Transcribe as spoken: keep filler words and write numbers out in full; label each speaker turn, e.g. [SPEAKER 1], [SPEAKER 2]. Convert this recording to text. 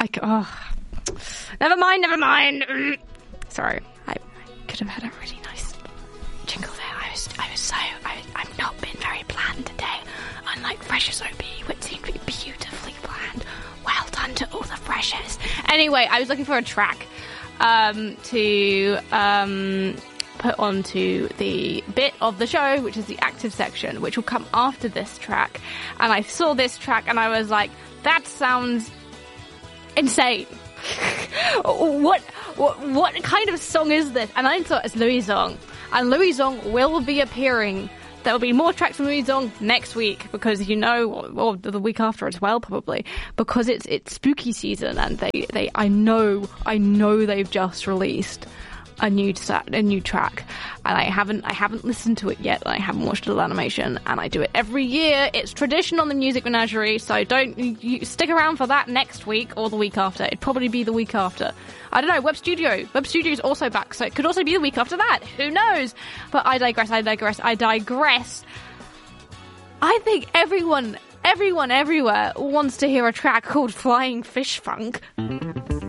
[SPEAKER 1] I oh, never mind, never mind. Sorry, I, I could have had a really nice jingle there. I was, I was so, I, I've not been very planned today. Unlike Freshers O B, which seemed to be beautifully planned. Well done to all the Freshers. Anyway, I was looking for a track um, to um, put onto the bit of the show, which is the active section, which will come after this track. And I saw this track and I was like, that sounds insane. what, what what kind of song is this? And I thought it's Louis Zong. And Louis Zong will be appearing. There will be more tracks from Louis Zong next week because, you know, or the week after as well, probably, because it's it's spooky season and they, they I know, I know they've just released a new set, a new track, and I haven't I haven't listened to it yet. I haven't watched a little animation, and I do it every year. It's tradition on the Music Menagerie, so don't you, you stick around for that next week or the week after. It'd probably be the week after. I don't know. Web Studio, Web Studio is also back, so it could also be the week after that. Who knows? But I digress. I digress. I digress. I think everyone, everyone, everywhere wants to hear a track called "Flying Fish Funk."